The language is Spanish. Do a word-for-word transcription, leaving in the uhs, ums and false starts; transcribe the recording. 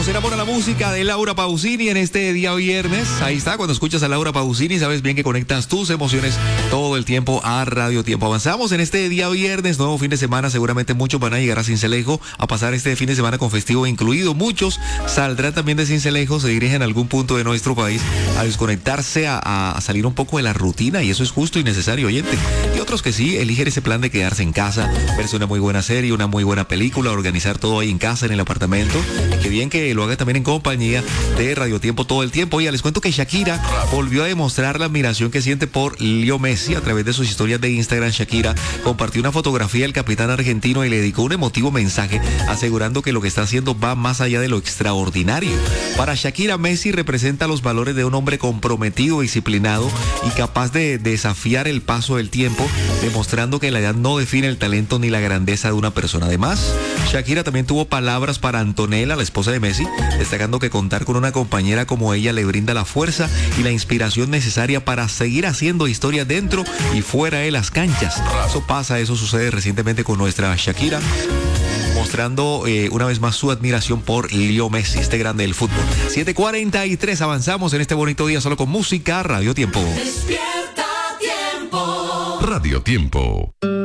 Será buena la música de Laura Pausini en este día viernes. Ahí está, cuando escuchas a Laura Pausini, sabes bien que conectas tus emociones todo el tiempo a Radio Tiempo. Avanzamos en este día viernes, nuevo fin de semana. Seguramente muchos van a llegar a Sincelejo a pasar este fin de semana con festivo incluido. Muchos saldrán también de Sincelejo, se dirigen a algún punto de nuestro país a desconectarse, a, a salir un poco de la rutina, y eso es justo y necesario, oyente. Y otros que sí, eligen ese plan de quedarse en casa, verse una muy buena serie, una muy buena película, organizar todo ahí en casa, en el apartamento. Qué bien que lo haga también en compañía de Radio Tiempo todo el tiempo. Oiga, les cuento que Shakira volvió a demostrar la admiración que siente por Leo Messi a través de sus historias de Instagram. Shakira compartió una fotografía del capitán argentino y le dedicó un emotivo mensaje asegurando que lo que está haciendo va más allá de lo extraordinario. Para Shakira, Messi representa los valores de un hombre comprometido, disciplinado y capaz de desafiar el paso del tiempo, demostrando que la edad no define el talento ni la grandeza de una persona. Además, Shakira también tuvo palabras para Antonella, la esposa de Messi, destacando que contar con una compañera como ella le brinda la fuerza y la inspiración necesaria para seguir haciendo historia dentro y fuera de las canchas. Eso pasa, eso sucede recientemente con nuestra Shakira, mostrando eh, una vez más su admiración por Leo Messi, este grande del fútbol. siete cuarenta y tres, avanzamos en este bonito día solo con música. Radio Tiempo. Despierta Tiempo. Radio Tiempo.